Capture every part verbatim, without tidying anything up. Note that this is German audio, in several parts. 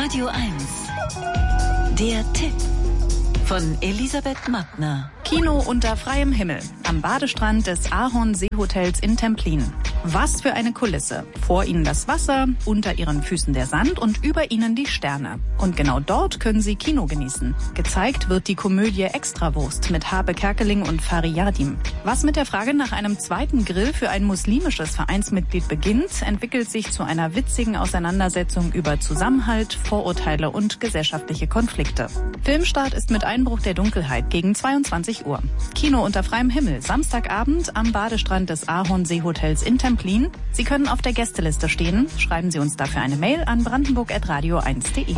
Radio eins. Der Tipp von Elisabeth Mattner. Kino unter freiem Himmel am Badestrand des Ahorn-Seehotels in Templin. Was für eine Kulisse. Vor ihnen das Wasser, unter ihren Füßen der Sand und über ihnen die Sterne. Und genau dort können sie Kino genießen. Gezeigt wird die Komödie Extrawurst mit Habe Kerkeling und Fariyadim. Was mit der Frage nach einem zweiten Grill für ein muslimisches Vereinsmitglied beginnt, entwickelt sich zu einer witzigen Auseinandersetzung über Zusammenhalt, Vorurteile und gesellschaftliche Konflikte. Filmstart ist mit Einbruch der Dunkelheit gegen zweiundzwanzig Uhr. Kino unter freiem Himmel, Samstagabend am Badestrand des Ahorn-Seehotels in Templin. Sie können auf der Gästeliste stehen. Schreiben Sie uns dafür eine Mail an brandenburg at radio eins punkt de.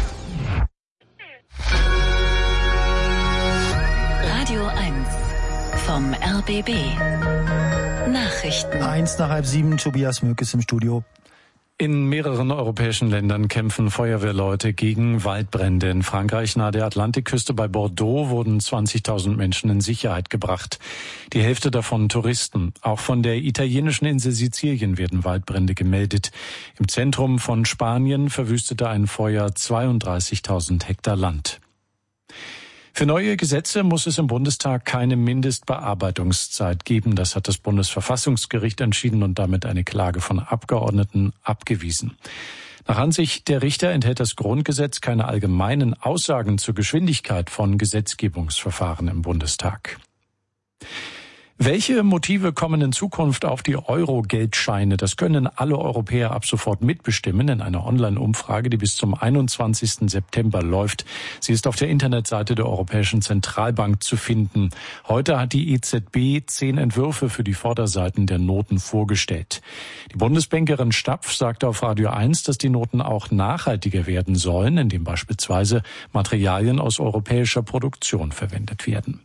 Radio eins vom R B B. Nachrichten. Eins nach halb sieben, Tobias Möck ist im Studio. In mehreren europäischen Ländern kämpfen Feuerwehrleute gegen Waldbrände. In Frankreich nahe der Atlantikküste bei Bordeaux wurden zwanzigtausend Menschen in Sicherheit gebracht. Die Hälfte davon Touristen. Auch von der italienischen Insel Sizilien werden Waldbrände gemeldet. Im Zentrum von Spanien verwüstete ein Feuer zweiunddreißigtausend Hektar Land. Für neue Gesetze muss es im Bundestag keine Mindestbearbeitungszeit geben. Das hat das Bundesverfassungsgericht entschieden und damit eine Klage von Abgeordneten abgewiesen. Nach Ansicht der Richter enthält das Grundgesetz keine allgemeinen Aussagen zur Geschwindigkeit von Gesetzgebungsverfahren im Bundestag. Welche Motive kommen in Zukunft auf die Euro-Geldscheine? Das können alle Europäer ab sofort mitbestimmen in einer Online-Umfrage, die bis zum einundzwanzigsten September läuft. Sie ist auf der Internetseite der Europäischen Zentralbank zu finden. Heute hat die E Z B zehn Entwürfe für die Vorderseiten der Noten vorgestellt. Die Bundesbankerin Stapf sagte auf Radio eins, dass die Noten auch nachhaltiger werden sollen, indem beispielsweise Materialien aus europäischer Produktion verwendet werden.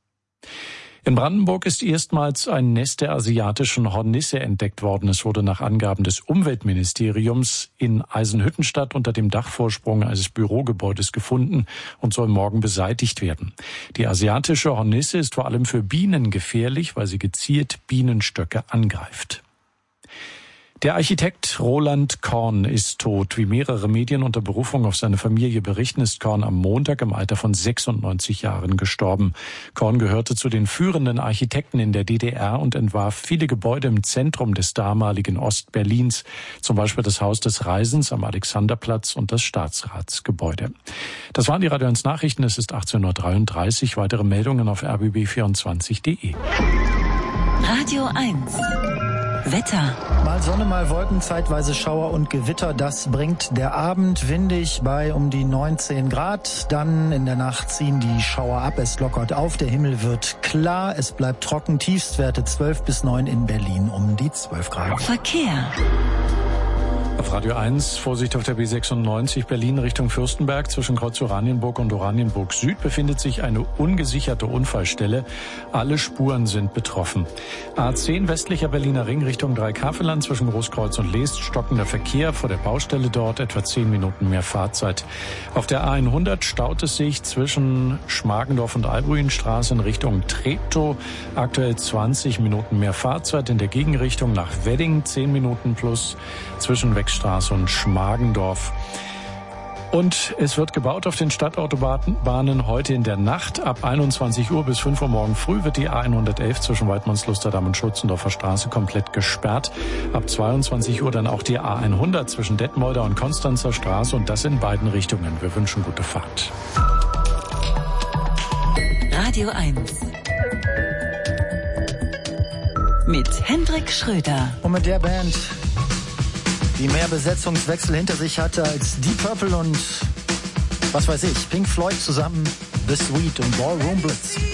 In Brandenburg ist erstmals ein Nest der asiatischen Hornisse entdeckt worden. Es wurde nach Angaben des Umweltministeriums in Eisenhüttenstadt unter dem Dachvorsprung eines Bürogebäudes gefunden und soll morgen beseitigt werden. Die asiatische Hornisse ist vor allem für Bienen gefährlich, weil sie gezielt Bienenstöcke angreift. Der Architekt Roland Korn ist tot. Wie mehrere Medien unter Berufung auf seine Familie berichten, ist Korn am Montag im Alter von sechsundneunzig Jahren gestorben. Korn gehörte zu den führenden Architekten in der D D R und entwarf viele Gebäude im Zentrum des damaligen Ostberlins, zum Beispiel das Haus des Reisens am Alexanderplatz und das Staatsratsgebäude. Das waren die Radio eins Nachrichten. Es ist achtzehn Uhr dreiunddreißig. Weitere Meldungen auf r b b vierundzwanzig punkt de. Radio eins. Wetter. Mal Sonne, mal Wolken, zeitweise Schauer und Gewitter. Das bringt der Abend, windig bei um die neunzehn Grad. Dann in der Nacht ziehen die Schauer ab. Es lockert auf, der Himmel wird klar. Es bleibt trocken. Tiefstwerte zwölf bis neun in Berlin um die zwölf Grad. Verkehr. Auf Radio eins, Vorsicht auf der B sechsundneunzig Berlin Richtung Fürstenberg. Zwischen Kreuz Oranienburg und Oranienburg Süd befindet sich eine ungesicherte Unfallstelle. Alle Spuren sind betroffen. A zehn westlicher Berliner Ring Richtung Dreikafelland zwischen Großkreuz und Leest. Stockender Verkehr vor der Baustelle dort, etwa zehn Minuten mehr Fahrzeit. Auf der A hundert staut es sich zwischen Schmargendorf und Albuinstraße in Richtung Treptow. Aktuell zwanzig Minuten mehr Fahrzeit. In der Gegenrichtung nach Wedding zehn Minuten plus zwischen Wechstraße und Schmargendorf. Und es wird gebaut auf den Stadtautobahnen heute in der Nacht. Ab einundzwanzig Uhr bis fünf Uhr morgen früh wird die A hundertelf zwischen Weidmannslusterdamm und Schützendorfer Straße komplett gesperrt. Ab zweiundzwanzig Uhr dann auch die A hundert zwischen Detmolder und Konstanzer Straße und das in beiden Richtungen. Wir wünschen gute Fahrt. Radio eins. Mit Hendrik Schröder. Und mit der Band, die mehr Besetzungswechsel hinter sich hatte als Deep Purple und, was weiß ich, Pink Floyd zusammen, The Sweet und Ballroom Blitz.